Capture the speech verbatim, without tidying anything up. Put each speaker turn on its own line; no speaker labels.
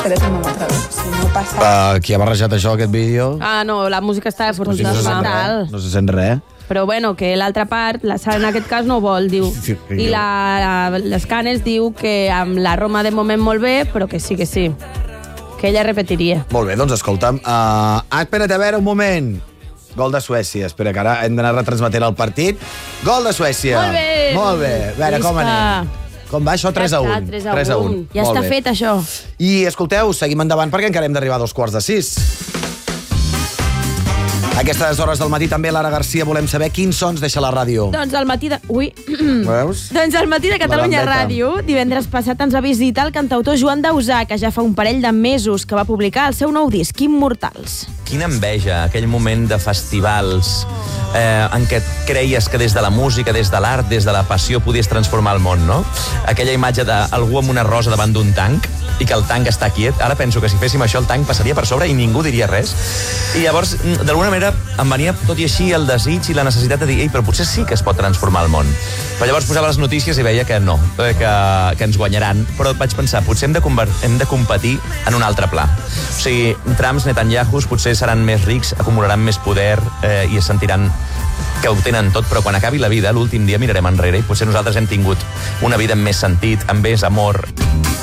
Tres quilòmetres. Si no passa...
Uh, qui ha barrejat això, aquest vídeo?
Ah, no, la música està
No se sent
fatal.
res. No se sent res.
Però bueno, que l'altra part, la Sara en aquest cas no vol, diu. I la, la, l'Escanes diu que amb la Roma de moment molt bé, però que sí, que sí. Que ella repetiria.
Molt bé, doncs escolta'm. Uh, ah, espera't, a veure, un moment. Gol de Suècia. Espera, que ara hem d'anar retransmetent el partit. Gol de Suècia.
Molt bé.
Molt bé. A veure, com
Visca.
anem? Com va això? tres a un.
tres a un. Ja
Molt
està
bé.
fet, això.
I, escolteu, seguim endavant perquè encara hem d'arribar a dos quarts de sis. A aquestes hores del matí també, Lara Garcia, volem saber quins sons deixa la ràdio.
Doncs al matí de... Ui.
Veus?
Doncs al matí de Catalunya
La
Ràdio, divendres passat ens va visitar el cantautor Joan Dausà, que ja fa un parell de mesos que va publicar el seu nou disc, Immortals.
Quina enveja, aquell moment de festivals eh, en què creies que des de la música, des de l'art, des de la passió podies transformar el món, no? Aquella imatge d'algú amb una rosa davant d'un tanc i que el tanc està quiet. Ara penso que si féssim això el tanc passaria per sobre i ningú diria res. I llavors, d'alguna manera, em venia tot i així el desig i la necessitat de dir ei, però potser sí que es pot transformar el món. Però llavors posava les notícies i veia que no, que, que ens guanyaran. Però vaig pensar, potser hem de, hem de competir en un altre pla. O sigui, Trumps, Netanyahus, potser seran més rics, acumularan més poder eh, i es sentiran que ho tenen tot, però quan acabi la vida, l'últim dia mirarem enrere i potser nosaltres hem tingut una vida amb més sentit, amb més amor.